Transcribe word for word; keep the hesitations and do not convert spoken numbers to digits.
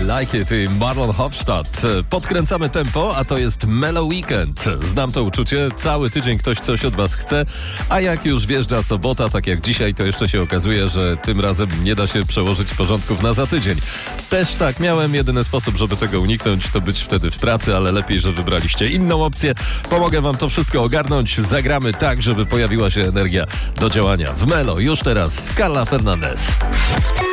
Like It i Marlon Hofstadt. Podkręcamy tempo, a to jest Mellow Weekend. Znam to uczucie, cały tydzień ktoś coś od was chce, a jak już wjeżdża sobota, tak jak dzisiaj, to jeszcze się okazuje, że tym razem nie da się przełożyć porządków na za tydzień. Też tak miałem, jedyny sposób, żeby tego uniknąć, to być wtedy w pracy, ale lepiej, że wybraliście inną opcję. Pomogę wam to wszystko ogarnąć, zagramy tak, żeby pojawiła się energia do działania. W Melo już teraz Carla Fernandez.